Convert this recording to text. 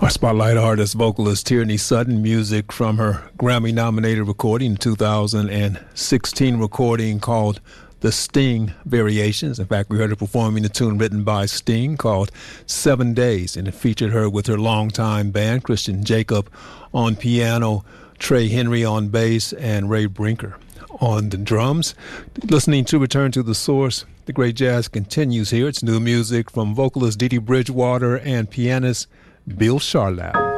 Our spotlight artist, vocalist Tierney Sutton, music from her Grammy-nominated recording, 2016 recording called The Sting Variations. In fact, we heard her performing a tune written by Sting called 7 Days, and it featured her with her longtime band, Christian Jacob on piano, Trey Henry on bass, and Ray Brinker on the drums. Listening to Return to the Source, the great jazz continues here. It's new music from vocalist Dee Dee Bridgewater and pianist Bill Charlap.